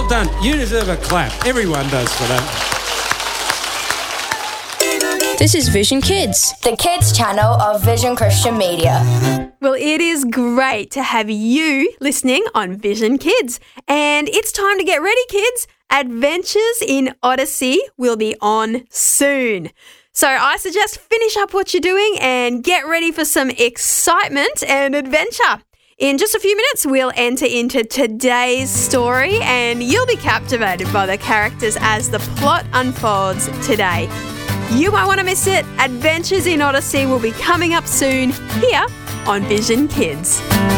Well done. You deserve a clap. Everyone does for that. This is Vision Kids, the kids channel of Vision Christian Media. Well, it is great to have you listening on Vision Kids. And it's time to get ready, kids. Adventures in Odyssey will be on soon. So I suggest finish up what you're doing and get ready for some excitement and adventure. In just a few minutes, we'll enter into today's story and you'll be captivated by the characters as the plot unfolds today. You won't want to miss it. Adventures in Odyssey will be coming up soon here on Vision Kids.